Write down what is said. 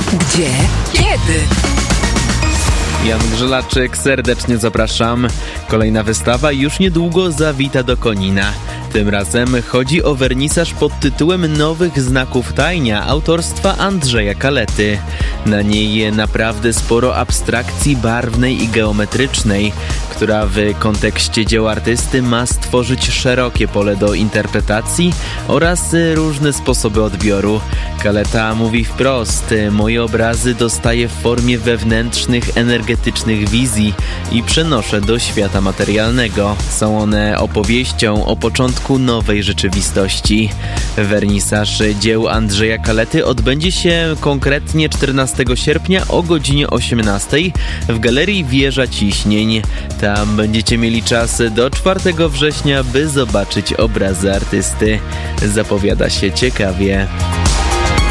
Gdzie? Kiedy? Jan Grzelaczyk, serdecznie zapraszam. Kolejna wystawa już niedługo zawita do Konina. Tym razem chodzi o wernisaż pod tytułem Nowych znaków tajnia autorstwa Andrzeja Kalety. Na niej naprawdę sporo abstrakcji barwnej i geometrycznej, która w kontekście dzieł artysty ma stworzyć szerokie pole do interpretacji oraz różne sposoby odbioru. Kaleta mówi wprost: moje obrazy dostaję w formie wewnętrznych, energetycznych wizji i przenoszę do świata materialnego. Są one opowieścią o początku nowej rzeczywistości. Wernisaż dzieł Andrzeja Kalety odbędzie się konkretnie 14 sierpnia o godzinie 18 w Galerii Wieża Ciśnień. Tam będziecie mieli czas do 4 września, by zobaczyć obrazy artysty. Zapowiada się ciekawie.